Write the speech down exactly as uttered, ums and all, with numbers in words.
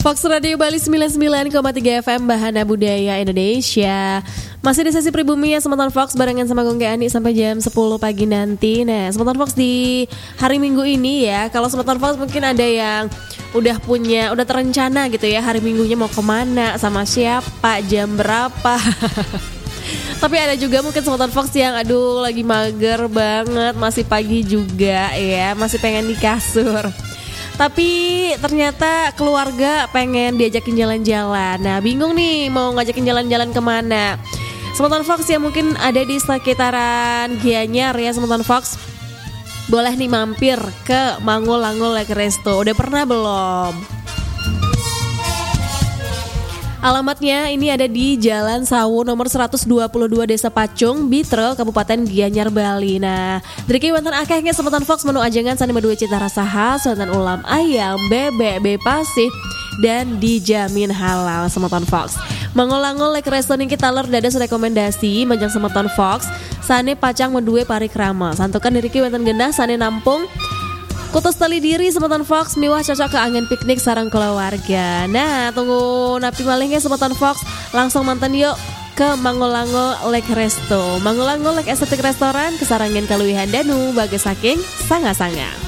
Fox Radio Bali sembilan puluh sembilan koma tiga F M Bahana Budaya Indonesia. Masih di sesi pribumi ya Semeton Fox barengan sama Gongga Ani sampai jam sepuluh pagi nanti. Nah Semeton Fox di hari Minggu ini ya, kalau Semeton Fox mungkin ada yang udah punya, udah terencana gitu ya hari Minggunya mau kemana, sama siapa, jam berapa. Tapi ada juga mungkin Semeton Fox yang aduh lagi mager banget, masih pagi juga ya, masih pengen di kasur. Tapi ternyata keluarga pengen diajakin jalan-jalan. Nah bingung nih mau ngajakin jalan-jalan kemana. Semeton Fox yang mungkin ada di sekitaran Gianyar ya Semeton Fox, boleh nih mampir ke Mango-Lango Lake Resto. Udah pernah belum? Alamatnya ini ada di Jalan Sawu nomor seratus dua puluh dua Desa Pacung, Bitre, Kabupaten Gianyar, Bali. Nah, dari wonten akehnya Semeton Fox menu ajengan sani medue cita rasa khas, wonten ulam ayam, bebek, bepasih, dan dijamin halal Semeton Fox. Mango-Lango Lake Resto niki taler dados rekomendasi manjang Semeton Fox sane pacang medue parikrama. Santukan diriki wonten genah sane nampung Kutus tali diri Semeton Fox miwah cocok ke angin piknik sareng keluarga. Nah tunggu napi malingnya Semeton Fox, langsung mantan yuk ke Mango-Lango Lake Resto. Mango-Lango Lake Estetik Restoran kesarangan kaluwihan danu bagus saking sanga-sanga.